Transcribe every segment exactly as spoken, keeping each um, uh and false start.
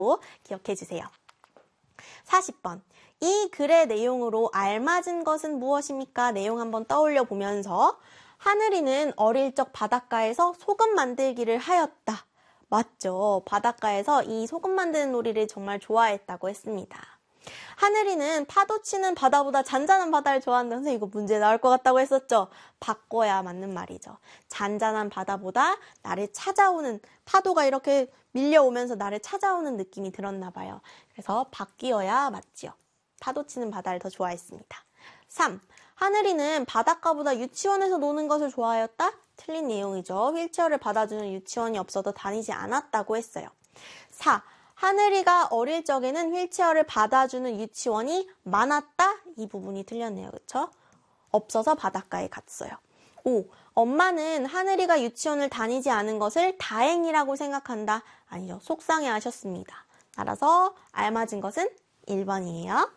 기억해 주세요. 사십 번. 이 글의 내용으로 알맞은 것은 무엇입니까? 내용 한번 떠올려 보면서 하늘이는 어릴 적 바닷가에서 소금 만들기를 하였다. 맞죠? 바닷가에서 이 소금 만드는 놀이를 정말 좋아했다고 했습니다. 하늘이는 파도 치는 바다보다 잔잔한 바다를 좋아한다면서 이거 문제 나올 것 같다고 했었죠? 바꿔야 맞는 말이죠. 잔잔한 바다보다 나를 찾아오는, 파도가 이렇게 밀려오면서 나를 찾아오는 느낌이 들었나 봐요. 그래서 바뀌어야 맞지요. 파도 치는 바다를 더 좋아했습니다. 삼. 하늘이는 바닷가보다 유치원에서 노는 것을 좋아하였다? 틀린 내용이죠. 휠체어를 받아주는 유치원이 없어도 다니지 않았다고 했어요. 사. 하늘이가 어릴 적에는 휠체어를 받아주는 유치원이 많았다? 이 부분이 틀렸네요. 그렇죠? 없어서 바닷가에 갔어요. 오. 엄마는 하늘이가 유치원을 다니지 않은 것을 다행이라고 생각한다. 아니죠. 속상해 하셨습니다. 따라서 알맞은 것은 일 번이에요.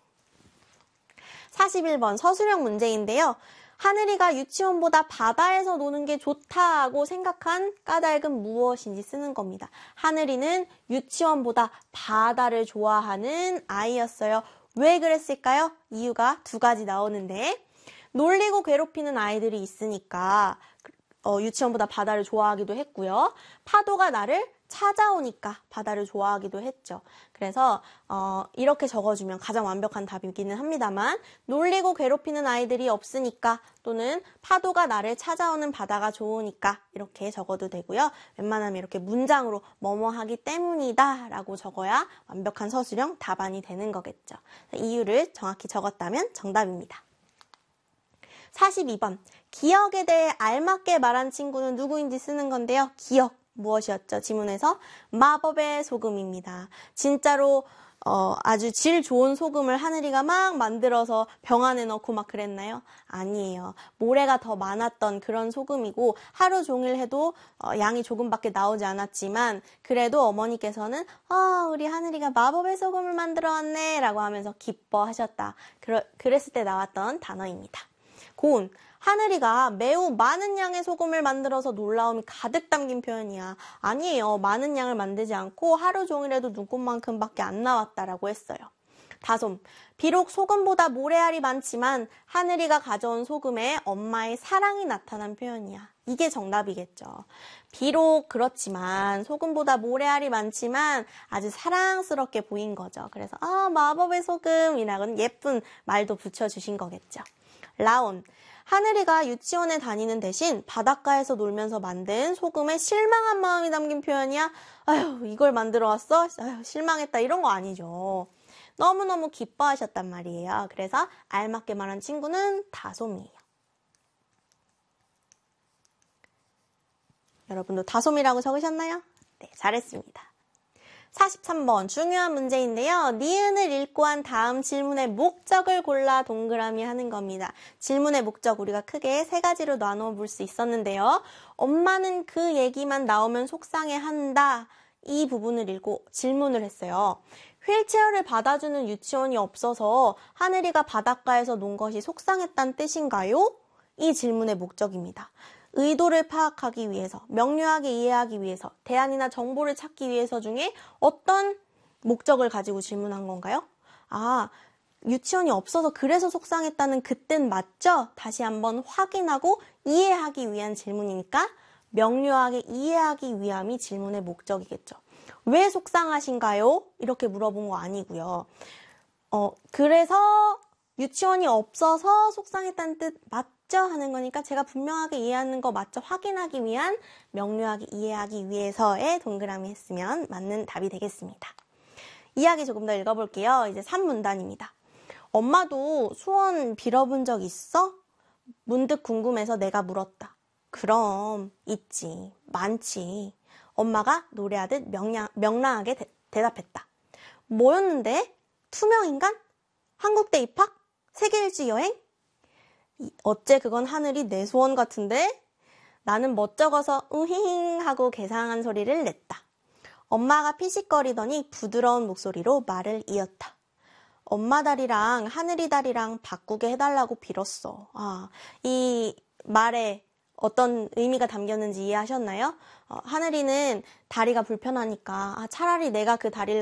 사십일 번 서술형 문제인데요. 하늘이가 유치원보다 바다에서 노는 게 좋다고 생각한 까닭은 무엇인지 쓰는 겁니다. 하늘이는 유치원보다 바다를 좋아하는 아이였어요. 왜 그랬을까요? 이유가 두 가지 나오는데, 놀리고 괴롭히는 아이들이 있으니까 어, 유치원보다 바다를 좋아하기도 했고요. 파도가 나를 찾아오니까 바다를 좋아하기도 했죠. 그래서 어, 이렇게 적어주면 가장 완벽한 답이기는 합니다만, 놀리고 괴롭히는 아이들이 없으니까 또는 파도가 나를 찾아오는 바다가 좋으니까 이렇게 적어도 되고요. 웬만하면 이렇게 문장으로 뭐뭐 하기 때문이다 라고 적어야 완벽한 서술형 답안이 되는 거겠죠. 이유를 정확히 적었다면 정답입니다. 사십이 번. 기억에 대해 알맞게 말한 친구는 누구인지 쓰는 건데요. 기억. 무엇이었죠? 지문에서 마법의 소금입니다. 진짜로 어, 아주 질 좋은 소금을 하늘이가 막 만들어서 병 안에 넣고 막 그랬나요? 아니에요. 모래가 더 많았던 그런 소금이고, 하루 종일 해도 어, 양이 조금밖에 나오지 않았지만 그래도 어머니께서는 아, 우리 하늘이가 마법의 소금을 만들어 왔네 라고 하면서 기뻐하셨다. 그러, 그랬을 때 나왔던 단어입니다. 고운. 하늘이가 매우 많은 양의 소금을 만들어서 놀라움이 가득 담긴 표현이야. 아니에요. 많은 양을 만들지 않고 하루 종일에도 눈곱만큼밖에 안 나왔다라고 했어요. 다솜. 비록 소금보다 모래알이 많지만 하늘이가 가져온 소금에 엄마의 사랑이 나타난 표현이야. 이게 정답이겠죠. 비록 그렇지만, 소금보다 모래알이 많지만 아주 사랑스럽게 보인 거죠. 그래서 아, 마법의 소금이라는 예쁜 말도 붙여주신 거겠죠. 라온. 하늘이가 유치원에 다니는 대신 바닷가에서 놀면서 만든 소금에 실망한 마음이 담긴 표현이야. 아휴, 이걸 만들어 왔어? 아휴, 실망했다. 이런 거 아니죠. 너무너무 기뻐하셨단 말이에요. 그래서 알맞게 말한 친구는 다솜이에요. 여러분도 다솜이라고 적으셨나요? 네, 잘했습니다. 사십삼 번 중요한 문제인데요. 니은을 읽고 한 다음 질문의 목적을 골라 동그라미 하는 겁니다. 질문의 목적 우리가 크게 세 가지로 나눠 볼 수 있었는데요. 엄마는 그 얘기만 나오면 속상해한다. 이 부분을 읽고 질문을 했어요. 휠체어를 받아주는 유치원이 없어서 하늘이가 바닷가에서 논 것이 속상했다는 뜻인가요? 이 질문의 목적입니다. 의도를 파악하기 위해서, 명료하게 이해하기 위해서, 대안이나 정보를 찾기 위해서 중에 어떤 목적을 가지고 질문한 건가요? 아, 유치원이 없어서 그래서 속상했다는 그 뜻 맞죠? 다시 한번 확인하고 이해하기 위한 질문이니까 명료하게 이해하기 위함이 질문의 목적이겠죠. 왜 속상하신가요? 이렇게 물어본 거 아니고요. 어, 그래서 유치원이 없어서 속상했다는 뜻 맞죠? 하는 거니까 제가 분명하게 이해하는 거 맞죠? 확인하기 위한, 명료하게 이해하기 위해서의 동그라미 했으면 맞는 답이 되겠습니다. 이야기 조금 더 읽어볼게요. 이제 삼 문단입니다. 엄마도 소원 빌어본 적 있어? 문득 궁금해서 내가 물었다. 그럼 있지, 많지. 엄마가 노래하듯 명량, 명랑하게 대, 대답했다. 뭐였는데? 투명인간? 한국대 입학? 세계일주 여행? 어째 그건 하늘이 내 소원 같은데? 나는 멋쩍어서 으히힝 하고 개상한 소리를 냈다. 엄마가 피식거리더니 부드러운 목소리로 말을 이었다. 엄마 다리랑 하늘이 다리랑 바꾸게 해달라고 빌었어. 아, 이 말에 어떤 의미가 담겼는지 이해하셨나요? 어, 하늘이는 다리가 불편하니까 아, 차라리 내가 그 다리를